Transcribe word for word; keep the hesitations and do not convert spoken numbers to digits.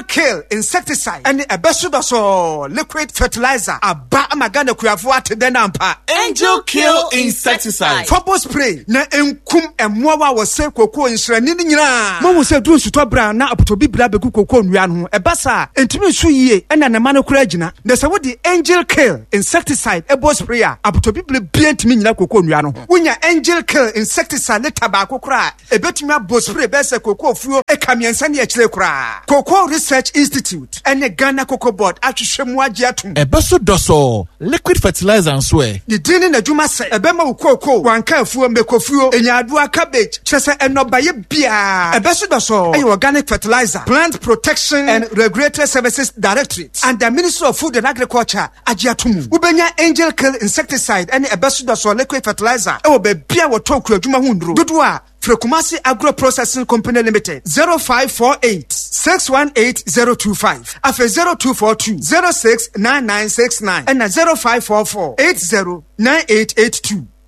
Kill insecticide and a besudaso liquid fertilizer. Aba amagana kuyafo atede nampa. Angel Kill insecticide. Fobo spray na enkum emmoa wa se koko nsrani ni nyina. Mo se du nsuto bra na apotobi bra beku koko nwia no. Ebasa entimi nsu yie ena na mano kura gina. Na se wo di Angel Kill insecticide ebo sprayer apotobi bra bia ntimi nyina koko nwia no. Wonya Angel Kill insecticide ne tabako kura ebetumi abo spray be se koko fuo e kamiensa ne akire kura. Cocoa Research Institute and the Ghana Cocoa Board atwhwemu agye atom. Ebeso doso liquid fertilizer nswe. The dini na dwuma se ebema wo cocoa wanka afuo mekofuo enyaadua cabbage chese enobaye bia. Ebeso doso ayi organic fertilizer Plant Protection and Regulatory Services Directorate and the Ministry of Food and Agriculture agye atom. Ubenya Angel Kill insecticide and ebeso doso liquid fertilizer e wo be bia wo toku adwuma hundro. Dodo a Frekumasi Agro Processing Company Limited zero five four eight six one eight zero two five afe zero two four two zero six nine nine six nine and zero five four four eight zero nine eight eight two.